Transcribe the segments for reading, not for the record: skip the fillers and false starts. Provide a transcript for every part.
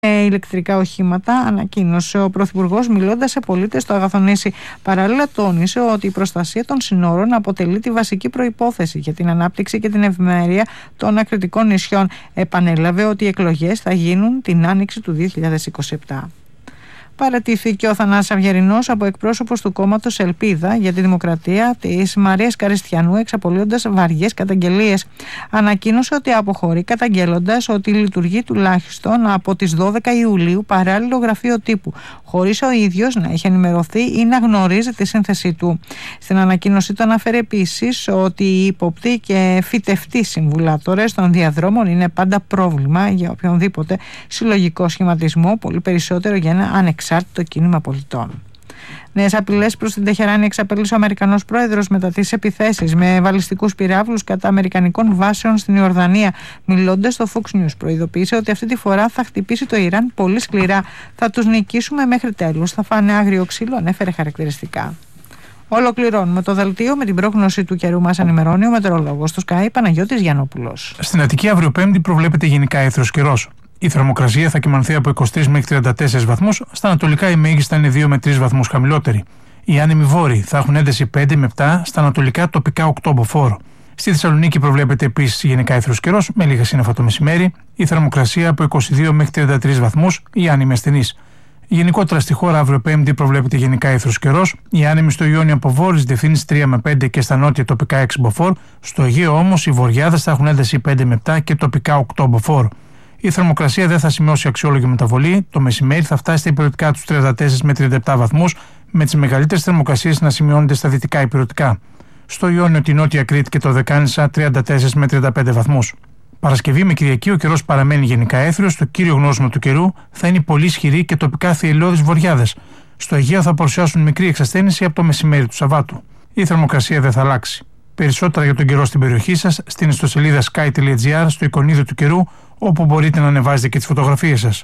ηλεκτρικά οχήματα, ανακοίνωσε ο Πρωθυπουργός μιλώντας σε πολίτες στο Αγαθονήσι. Παράλληλα, τόνισε ότι η προστασία των συνόρων αποτελεί τη βασική προϋπόθεση για την ανάπτυξη και την ευημερία των ακριτικών νησιών. Επανέλαβε ότι οι εκλογές θα γίνουν την άνοιξη του 2027. Παρατήθηκε ο Θανάσης Αυγερινός από εκπρόσωπος του κόμματος Ελπίδα για τη Δημοκρατία της Μαρίας Καριστιανού, εξαπολύοντας βαριές καταγγελίες. Ανακοίνωσε ότι αποχωρεί, καταγγέλλοντας ότι λειτουργεί τουλάχιστον από τις 12 Ιουλίου παράλληλο γραφείο τύπου, χωρίς ο ίδιος να έχει ενημερωθεί ή να γνωρίζει τη σύνθεσή του. Στην ανακοίνωση του αναφέρει επίσης ότι οι υποπτοί και φυτευτοί συμβουλατόρες των διαδρόμων είναι πάντα πρόβλημα για οποιονδήποτε συλλογικό σχηματισμό, πολύ περισσότερο για ένα ανεξάρτητο κίνημα πολιτών. Νέες απειλές προς την Τεχεράνη εξαπέλυσε ο Αμερικανός πρόεδρος μετά τις επιθέσεις με βαλιστικούς πυράβλους κατά αμερικανικών βάσεων στην Ιορδανία. Μιλώντας στο Fox News, προειδοποίησε ότι αυτή τη φορά θα χτυπήσει το Ιράν πολύ σκληρά. Θα τους νικήσουμε μέχρι τέλους. Θα φάνε άγριο ξύλο, ανέφερε χαρακτηριστικά. Ολοκληρώνουμε το δελτίο με την πρόγνωση του καιρού. Μας ενημερώνει ο μετεωρολόγος του Sky Παναγιώτης Γιαννόπουλος. Στην Αττική αύριο Πέμπτη προβλέπεται γενικά έθρος καιρός. Η θερμοκρασία θα κυμανθεί από 23 μέχρι 34 βαθμούς, στα ανατολικά η μέγιστα είναι 2 με 3 βαθμούς χαμηλότερη. Οι άνεμοι βόρειοι θα έχουν ένταση 5 με 7, στα ανατολικά τοπικά 8 μποφόρ. Στη Θεσσαλονίκη προβλέπεται επίσης γενικά έθρος καιρός, με λίγα σύννεφα το μεσημέρι, η θερμοκρασία από 22 μέχρι 33 βαθμούς, οι άνεμοι ασθενείς. Γενικότερα στη χώρα αύριο Πέμπτη προβλέπεται γενικά έθρος καιρός, οι άνεμοι στο Ιόνιο από βόρειες διευθύνσεις 3 με 5 και στα νότια τοπικά 6 μποφόρ, στο Αιγαίο όμως οι βορειάδες θα έχουν ένταση 5 με 7 και τοπικά 8 μποφόρ. Η θερμοκρασία δεν θα σημειώσει αξιόλογη μεταβολή. Το μεσημέρι θα φτάσει στα υπηρετικά τους 34 με 37 βαθμούς, με τις μεγαλύτερες θερμοκρασίες να σημειώνονται στα δυτικά υπηρετικά. Στο Ιόνιο, τη Νότια Κρήτη και το Δεκάνησα 34 με 35 βαθμούς. Παρασκευή με Κυριακή ο καιρός παραμένει γενικά έθριος. Το κύριο γνώσιμο του καιρού θα είναι πολύ ισχυρή και τοπικά θυελλώδεις βορειάδες. Στο Αιγαίο θα παρουσιάσουν μικρή εξασθένηση από το μεσημέρι του Σαββάτου. Η θερμοκρασία δεν θα αλλάξει. Περισσότερα για τον καιρό στην περιοχή σας στην ιστοσελίδα sky.gr, στο εικονίδιο του καιρού, όπου μπορείτε να ανεβάζετε και τις φωτογραφίες σας.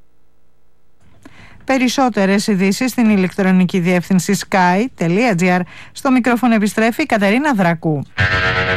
Περισσότερες ειδήσεις στην ηλεκτρονική διεύθυνση sky.gr. Στο μικρόφωνο επιστρέφει η Κατερίνα Δρακού.